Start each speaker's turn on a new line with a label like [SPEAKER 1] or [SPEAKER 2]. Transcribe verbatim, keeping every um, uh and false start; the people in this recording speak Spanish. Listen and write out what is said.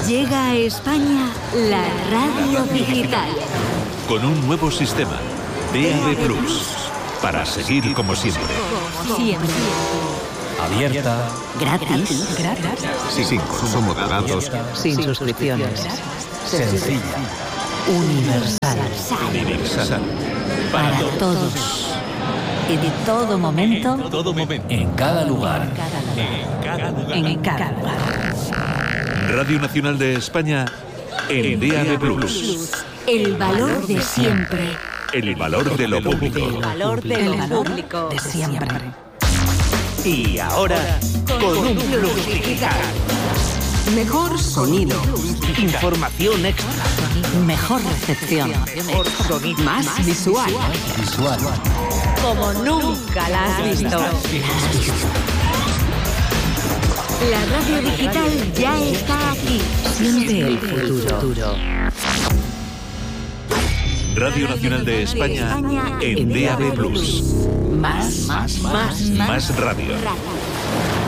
[SPEAKER 1] Llega a España la radio digital.
[SPEAKER 2] Con un nuevo sistema, D A B Plus, para seguir como siempre.
[SPEAKER 1] Siempre.
[SPEAKER 3] Abierta.
[SPEAKER 1] Gratis. Gratis.
[SPEAKER 4] Sin consumo de datos.
[SPEAKER 5] Sin suscripciones.
[SPEAKER 3] Sencilla.
[SPEAKER 5] Universal.
[SPEAKER 2] Universal.
[SPEAKER 1] Para todos. En todo momento.
[SPEAKER 2] Todo momento.
[SPEAKER 3] En cada lugar.
[SPEAKER 1] En cada lugar.
[SPEAKER 2] Radio Nacional de España en D A B Plus.
[SPEAKER 1] El valor de siempre.
[SPEAKER 2] El valor de lo público.
[SPEAKER 1] El valor de lo público.
[SPEAKER 5] De siempre.
[SPEAKER 6] Y ahora, con un plus digital.
[SPEAKER 5] Mejor sonido.
[SPEAKER 6] Información extra.
[SPEAKER 5] Mejor recepción.
[SPEAKER 6] Mejor sonido.
[SPEAKER 5] Más visual.
[SPEAKER 3] Visual.
[SPEAKER 1] Como nunca la has visto. La radio digital ya está aquí.
[SPEAKER 5] Siente el futuro.
[SPEAKER 2] Radio Nacional de España en D A B Plus.
[SPEAKER 5] Más.
[SPEAKER 1] Más.
[SPEAKER 2] Más radio.
[SPEAKER 1] Radio.